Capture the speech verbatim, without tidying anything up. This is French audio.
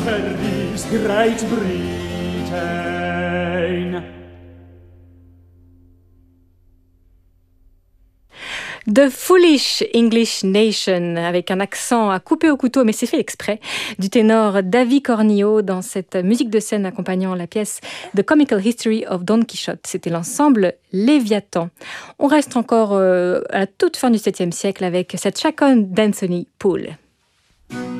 Verlies Great Britain. The Foolish English Nation, avec un accent à couper au couteau, mais c'est fait exprès, du ténor David Cornillo dans cette musique de scène accompagnant la pièce The Comical History of Don Quichotte. C'était l'ensemble Léviathan. On reste encore euh, à la toute fin du septième siècle avec cette chaconne d'Anthony Poole.